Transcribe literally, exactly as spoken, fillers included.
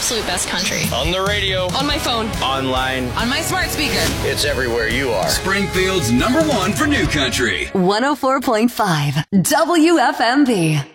absolute best country. On the radio. On my phone. Online. On my smart speaker. It's everywhere you are. Springfield's number one for new country. one oh four point five W F M B.